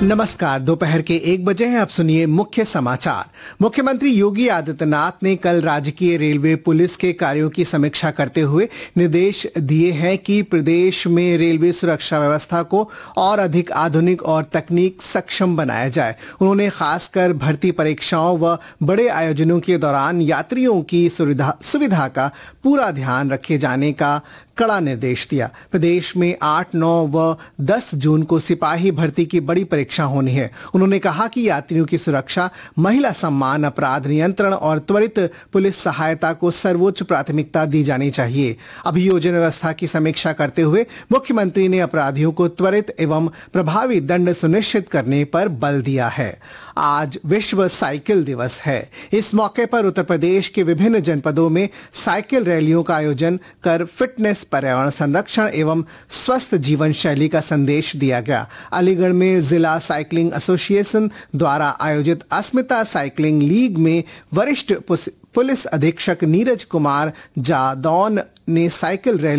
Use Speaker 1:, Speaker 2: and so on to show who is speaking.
Speaker 1: नमस्कार। दोपहर के 1 बजे हैं। अब सुनिए मुख्य समाचार। मुख्यमंत्री योगी आदित्यनाथ ने कल राजकीय रेलवे पुलिस के कार्यों की समीक्षा करते हुए निर्देश दिए हैं कि प्रदेश में रेलवे सुरक्षा व्यवस्था को और अधिक आधुनिक और तकनीक सक्षम बनाया जाए। उन्होंने खासकर भर्ती परीक्षाओं व बड़े आयोजनों के दौरान यात्रियों की सुविधा का पूरा ध्यान रखे जाने का कड़ा निर्देश दिया। प्रदेश में 8, 9 व 10 जून को सिपाही भर्ती की बड़ी परीक्षा होनी है। उन्होंने कहा कि यात्रियों की सुरक्षा, महिला सम्मान, अपराध नियंत्रण और त्वरित पुलिस सहायता को सर्वोच्च प्राथमिकता दी जानी चाहिए। अभियोजन व्यवस्था की समीक्षा करते हुए मुख्यमंत्री ने अपराधियों को त्वरित एवं प्रभावी दंड सुनिश्चित करने पर बल दिया है। आज विश्व साइकिल दिवस है। इस मौके पर उत्तर प्रदेश के विभिन्न जनपदों में साइकिल रैलियों का आयोजन कर फिटनेस, पर्यावरण संरक्षण एवं स्वस्थ जीवन शैली का संदेश दिया गया। अलीगढ़ में जिला साइकिलिंग एसोसिएशन द्वारा आयोजित अस्मिता साइकिलिंग लीग में वरिष्ठ पुलिस अधीक्षक नीरज कुमार जादौन ने साइकिल रैली